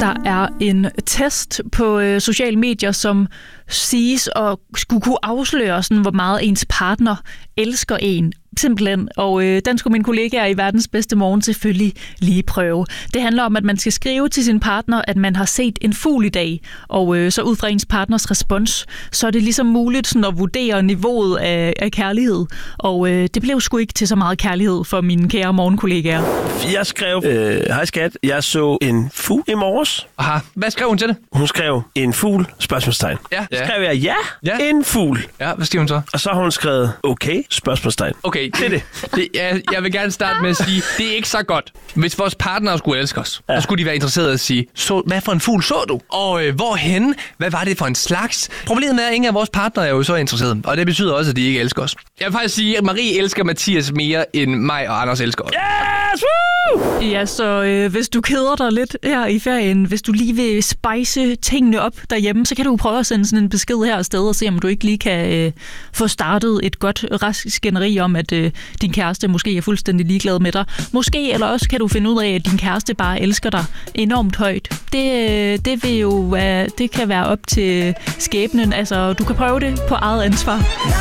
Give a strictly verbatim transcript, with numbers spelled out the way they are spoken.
Der er en test på øh, sociale medier, som siges at skulle kunne afsløre, sådan, hvor meget ens partner elsker en. Simpelthen. Og øh, den skulle mine kollegaer i Verdens Bedste Morgen selvfølgelig lige prøve. Det handler om, at man skal skrive til sin partner, at man har set en fugl i dag. Og øh, så ud fra ens partners respons, så er det ligesom muligt sådan, at vurdere niveauet af, af kærlighed. Og øh, det blev sgu ikke til så meget kærlighed for mine kære morgenkollegaer. Jeg skrev, øh, hej skat, jeg så en fugl i morges. Aha, hvad skrev hun til det? Hun skrev, en fugl, spørgsmålstegn. Ja. Så skrev jeg, ja, Ja. en fugl. Ja, hvad skrev hun så? Og så har hun skrevet, okay, spørgsmålstegn. Okay, det er det. det jeg, jeg vil gerne starte med at sige, det er ikke så godt. Hvis vores partnere skulle elske os, ja. så skulle de være interesserede i at sige, så, hvad for en fugl så du? Og øh, hvorhenne? Hvad var det for en slags? Problemet er, at ingen af vores partnere er jo så interesserede. Og det betyder også, at de ikke elsker os. Jeg vil faktisk sige, at Marie elsker Mathias mere, end mig og Anders elsker os. Yes, woo! Ja, så øh, hvis du keder dig lidt her i ferien, hvis du lige vil spice tingene op derhjemme, så kan du prøve at sende sådan en besked her afsted og se, om du ikke lige kan øh, få startet et godt rask skænderi om, at øh, din kæreste måske er fuldstændig ligeglad med dig. Måske, eller også kan du finde ud af, at din kæreste bare elsker dig enormt højt. Det, øh, det vil jo øh, det kan være op til skæbnen. Altså, du kan prøve det på eget ansvar.